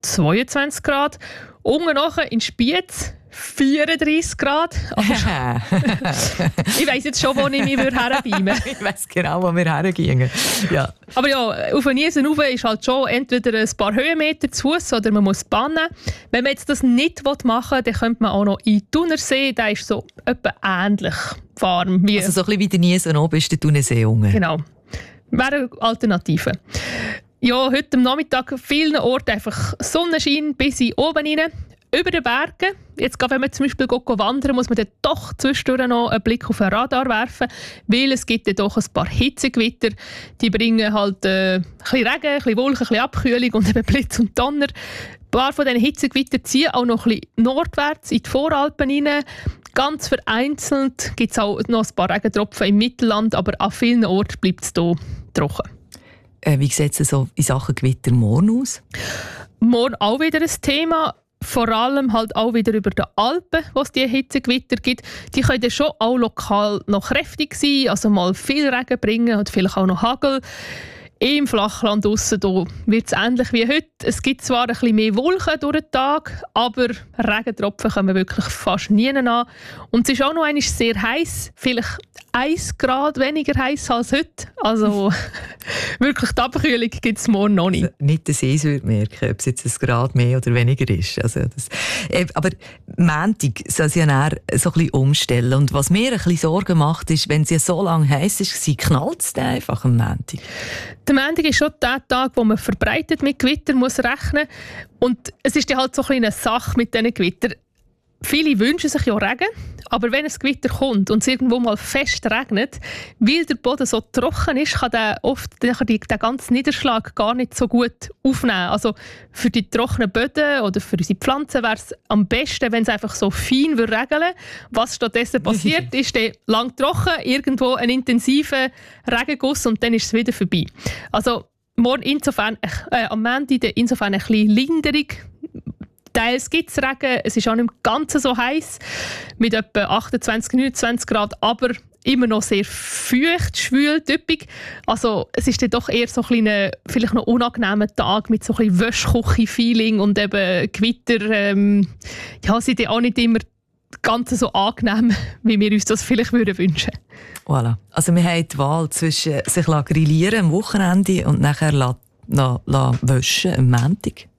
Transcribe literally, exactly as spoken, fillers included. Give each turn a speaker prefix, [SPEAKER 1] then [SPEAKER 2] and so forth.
[SPEAKER 1] zweiundzwanzig Grad. Unten nachher in Spiez vierunddreissig Grad. Ich weiss jetzt schon, wo ich mich herbeamen würde.
[SPEAKER 2] Ich weiss genau, wo wir hergingen. Ja.
[SPEAKER 1] Aber ja, auf den Niesen rauf ist halt schon entweder ein paar Höhenmeter zu Fuss oder man muss bannen. Wenn man jetzt das nicht machen will, dann könnte man auch noch in den Thunersee. Der ist so etwa ähnlich warm. Wie
[SPEAKER 2] also so ein bisschen wie der Niesen oben ist der Thunersee unten.
[SPEAKER 1] Genau. Wäre eine Alternative. Ja, heute am Nachmittag an vielen Orten einfach Sonnenschein bis in oben rein. Über den Bergen, jetzt wenn man zum Beispiel wandern, muss man dann doch zwischendurch noch einen Blick auf den Radar werfen, weil es gibt dann doch ein paar Hitzegewitter, die bringen halt äh, ein bisschen Regen, ein bisschen Wolken, ein bisschen Abkühlung und eben Blitz und Donner. Ein paar von diesen Hitzegewittern ziehen auch noch ein bisschen nordwärts in die Voralpen rein. Ganz vereinzelt gibt es auch noch ein paar Regentropfen im Mittelland, aber an vielen Orten bleibt es hier trocken.
[SPEAKER 2] Äh, wie sieht es so in Sachen Gewitter morgen aus?
[SPEAKER 1] Morgen auch wieder ein Thema. Vor allem halt auch wieder über die Alpen, wo es diese Hitzegewitter gibt. Die können schon auch lokal noch kräftig sein, also mal viel Regen bringen und vielleicht auch noch Hagel. Im Flachland draussen wird es ähnlich wie heute. Es gibt zwar ein bisschen mehr Wolken durch den Tag, aber Regentropfen kommen wirklich fast nie an. Und es ist auch noch einmal sehr heiß, vielleicht ein Grad weniger heiß als heute. Also wirklich die Abkühlung gibt es morgen noch nicht.
[SPEAKER 2] Also nicht, dass ich es würde merken, ob es jetzt ein Grad mehr oder weniger ist. Also das, äh, aber Montag soll sie ja dann so ein bisschen umstellen. Und was mir ein bisschen Sorgen macht, ist, wenn sie so lange heiß ist, knallt es dann einfach am Montag.
[SPEAKER 1] Der Montag ist schon der Tag, wo man verbreitet mit Gewitter muss rechnen. Und es ist ja halt so eine Sache mit diesen Gewittern. Viele wünschen sich ja Regen, aber wenn ein Gewitter kommt und es irgendwo mal fest regnet, weil der Boden so trocken ist, kann der oft den ganzen Niederschlag gar nicht so gut aufnehmen. Also für die trockenen Böden oder für unsere Pflanzen wäre es am besten, wenn es einfach so fein regeln würde. Was stattdessen passiert, ist dann lang trocken, irgendwo ein intensiver Regenguss und dann ist es wieder vorbei. Also morgen insofern, äh, am Montag insofern ein bisschen Linderung. Teils gibt es Regen, es ist auch nicht ganz so heiß mit etwa achtundzwanzig, neunundzwanzig Grad, aber immer noch sehr feucht, schwül, typisch. Also es ist dann doch eher so ein kleiner, vielleicht noch unangenehmer Tag mit so ein bisschen Wäschküche-Feeling und eben Gewitter. Ähm, ja, sind ja auch nicht immer ganz so angenehm, wie wir uns das vielleicht würden wünschen.
[SPEAKER 2] Voilà. Also wir haben die Wahl zwischen sich grillieren am Wochenende und nachher la, la, la waschen am Montag.